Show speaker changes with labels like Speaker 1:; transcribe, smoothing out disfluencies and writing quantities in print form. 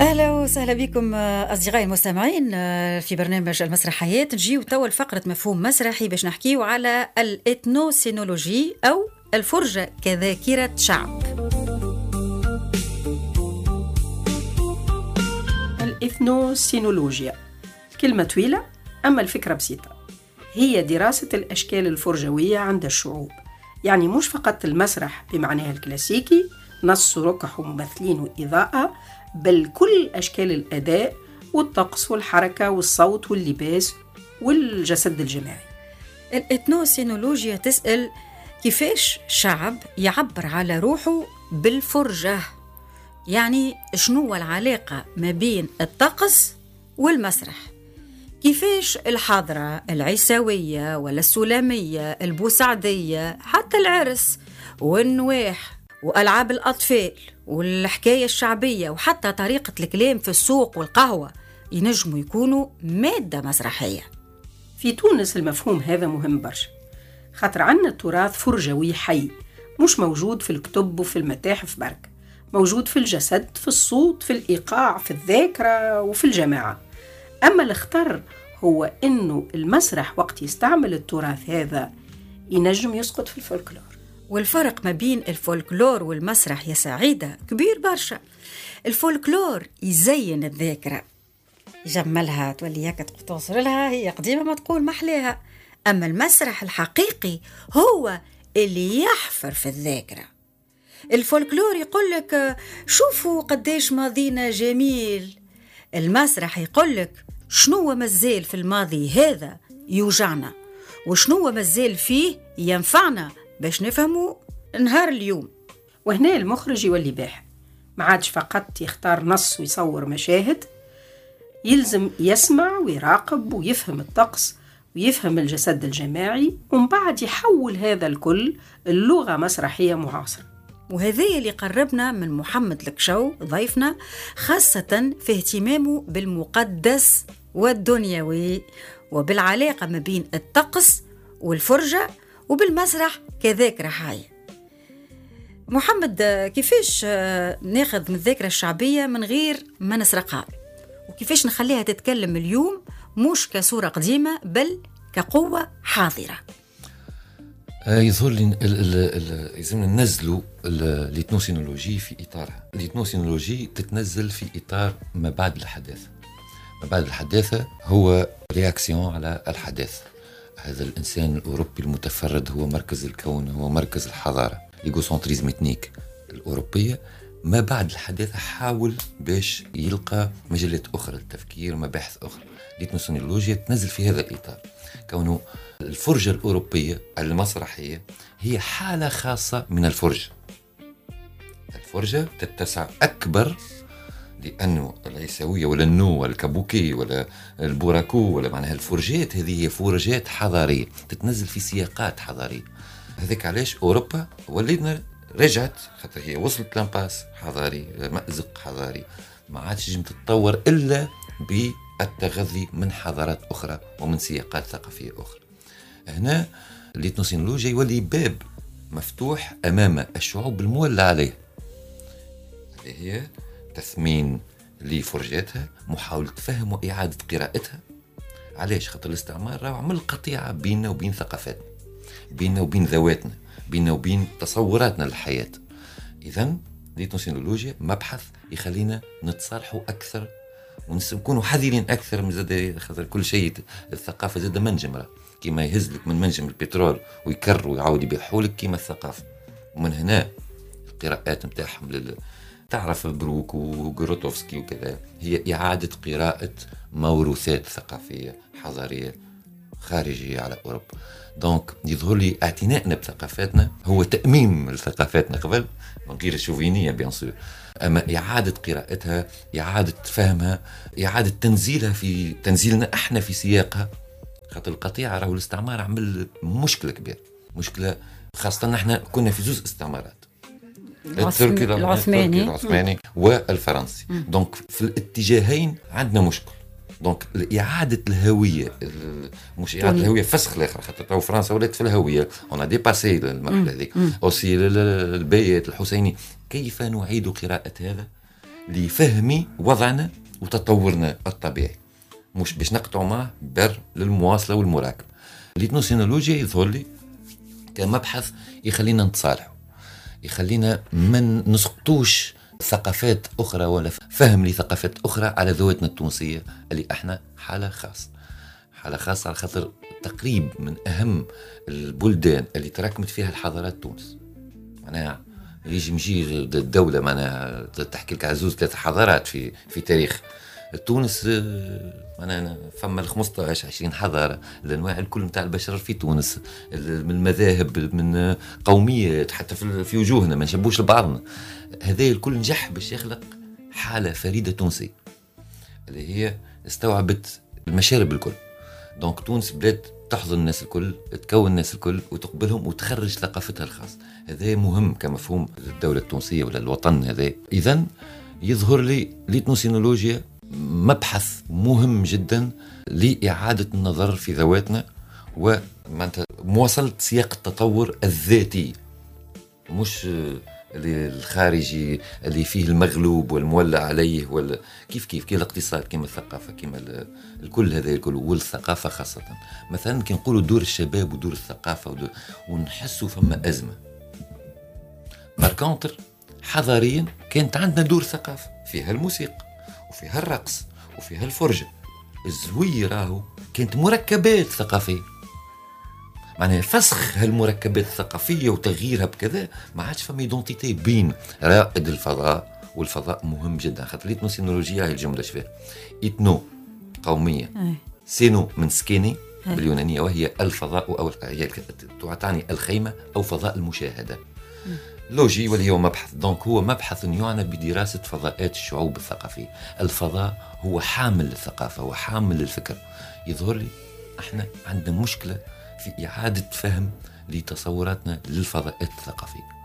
Speaker 1: أهلا وسهلا بكم أصدقائي المستمعين في برنامج المسرحيات. نجيو توا لفقرة مفهوم مسرحي باش نحكيو على الإثنوسينولوجي أو الفرجة كذاكرة شعب.
Speaker 2: الإثنوسينولوجيا كلمة طويلة أما الفكرة بسيطة، هي دراسة الأشكال الفرجوية عند الشعوب، يعني مش فقط المسرح بمعناه الكلاسيكي نص ركح وممثلين وإضاءة، بل كل أشكال الأداء والطقس والحركة والصوت واللباس والجسد الجماعي.
Speaker 1: الإثنوسينولوجيا تسأل كيفاش شعب يعبر على روحه بالفرجة، يعني شنو العلاقة ما بين الطقس والمسرح، كيفاش الحضرة العيسوية ولا السلامية البوسعدية حتى العرس والنواح وألعاب الأطفال والحكاية الشعبية وحتى طريقة الكلام في السوق والقهوة ينجموا يكونوا مادة مسرحية.
Speaker 2: في تونس المفهوم هذا مهم برشا، خاطر عنا التراث فرجوي حي مش موجود في الكتب وفي المتاحف برك، موجود في الجسد، في الصوت، في الإيقاع، في الذاكرة وفي الجماعة. أما الخطر هو إنه المسرح وقت يستعمل التراث هذا ينجم يسقط في الفولكلور.
Speaker 1: والفرق ما بين الفولكلور والمسرح يا سعيدة كبير برشا. الفولكلور يزين الذاكرة، يجملها، تولي هكا توصل لها هي قديمة ما تقول محلاها. أما المسرح الحقيقي هو اللي يحفر في الذاكرة. الفولكلور يقولك شوفوا قديش ماضينا جميل، المسرح يقولك شنو مازال في الماضي هذا يوجعنا وشنو مازال فيه ينفعنا باش نفهموا نهار اليوم.
Speaker 2: وهنا المخرج يولي باحث، ما عادش فقط يختار نص ويصور مشاهد، يلزم يسمع ويراقب ويفهم الطقس ويفهم الجسد الجماعي، ومن بعد يحول هذا الكل اللغة مسرحية معاصرة.
Speaker 1: وهذا اللي قربنا من محمد الكشو ضيفنا، خاصة في اهتمامه بالمقدس والدنيوي وبالعلاقة ما بين الطقس والفرجة وبالمسرح كذاكرة حية. محمد، كيفاش ناخذ من الذاكرة الشعبية من غير ما نسرقها، وكيفاش نخليها تتكلم اليوم مش كصورة قديمة بل كقوة حاضرة؟
Speaker 3: يظهر لي لازم ننزلوا الإثنوسينولوجي في إطارها. الإثنوسينولوجي تتنزل في إطار ما بعد الحداثة. ما بعد الحداثة هو رياكسيون على الحداثة. هذا الإنسان الأوروبي المتفرد هو مركز الكون، هو مركز الحضارة، ليغوسنتريزم إثنيك الأوروبية. ما بعد الحداثة حاول باش يلقى مجالات أخرى للتفكير، مباحث أخرى. الإثنوسينولوجيا تنزل في هذا الإطار، كونه الفرجة الأوروبية المسرحية هي حالة خاصة من الفرجة. الفرجة تتسع أكبر، لأنه العيسوية ولا النو ولا الكابوكي ولا البوراكو ولا معناها الفرجات هذه هي فرجات حضارية تتنزل في سياقات حضارية. هذاك علاش أوروبا ولينا رجعت، خاطر هي وصلت لامباس حضاري، مأزق حضاري، ما عادش تجم تتطور إلا بالتغذي من حضارات أخرى ومن سياقات ثقافية أخرى. هنا الإثنوسينولوجيا يولي باب مفتوح أمام الشعوب المولى عليه، اللي هي تثمين لفرجاتها، محاولة فهم وإعادة قراءتها. علاش؟ خاطر الاستعمار راه عمل قطيعة بيننا وبين ثقافاتنا، بيننا وبين ذواتنا، بيننا وبين تصوراتنا للحياة. إذن الإثنوسينولوجيا مبحث يخلينا نتصالحوا أكثر ونكونوا حذرين أكثر من زاد، خاطر كل شيء الثقافة زاد منجم، كيما يهزلك من منجم البترول ويكر ويعاود يبيحولك كيما الثقافة. ومن هنا القراءات متاعهم تعرف بروك وغروتوفسكي وكذا، هي إعادة قراءة موروثات ثقافية حضارية خارجية على أوروبا. دونك يظهر لي اعتنائنا بثقافاتنا هو تأميم ثقافاتنا قبل من غير الشوفينية بيان سور، أما إعادة قراءتها، إعادة فهمها، إعادة تنزيلها في تنزيلنا إحنا في سياقها. خاطر القطيعة راهو الاستعمار عمل مشكلة كبيرة، مشكلة خاصة نحن كنا في زوز استعمارات، التركي العثماني والفرنسي. دونك في الاتجاهين عندنا مشكل. دونك إعادة الهوية، مش إعادة الهوية فسخ الآخر، خاطر تو فرنسا ولات في الهوية، أنا ديباسي المرحلة هذيك. أوسي البيت الحسيني، كيف نعيد قراءة هذا لفهم وضعنا وتطورنا الطبيعي، مش باش نقطعوا معه بر للمواصلة والمراكمة. الإثنوسينولوجيا يظهر لي كمبحث يخلينا نتصالحوا، يخلينا ما نسقطوش ثقافات أخرى ولا فهم لثقافات أخرى على ذواتنا التونسية اللي احنا حالة خاصة على خاطر تقريب من أهم البلدان اللي تراكمت فيها الحضارات تونس. معناها يجي الدولة معناها تحكي لك عزوز 3 حضارات في تاريخ تونس. معناها فما 15-20 حضارة، الأنواع الكل متاع البشر في تونس، من المذاهب، من قوميات، حتى في وجوهنا ما نشبوش لبعضنا. هذا الكل نجح باش يخلق حالة فريدة تونسية اللي هي استوعبت المشارب الكل. دونك تونس بلاد تحضن الناس الكل، تكون الناس الكل وتقبلهم وتخرج ثقافتها الخاصة. هذا مهم كمفهوم الدولة التونسية ولا الوطن هذا. إذن يظهر لي الإثنوسينولوجيا مبحث مهم جدا لإعادة النظر في ذواتنا ومواصلة سياق التطور الذاتي، مش اللي الخارجي اللي فيه المغلوب والمولى عليه ولا كيف الاقتصاد كما الثقافة كما الكل هذا الكل والثقافة خاصة. مثلا كي نقولوا دور الشباب ودور الثقافة ونحسوا فما أزمة. ماركونتر حضاريا كانت عندنا دور ثقافة فيها الموسيقى وفيها الرقص وفيها الفرجة. الزوي راهو كانت مركبات ثقافية، معناها فسخ هالمركبات الثقافية وتغييرها بكذا ما عادش فما ايدونتيتي بين رائد الفضاء والفضاء. مهم جدا خاطر الإثنوسينولوجيا هي الجملة شفاها إثنو قومية، سينو من سكيني باليونانية وهي الفضاء أو تعني الخيمة أو فضاء المشاهدة. لوجي واللي هو مبحث، دونك هو مبحث يعنى بدراسة فضاءات الشعوب الثقافية. الفضاء هو حامل للثقافة وحامل للفكر. يظهر لي احنا عندنا مشكلة في إعادة فهم لتصوراتنا للفضاءات الثقافية.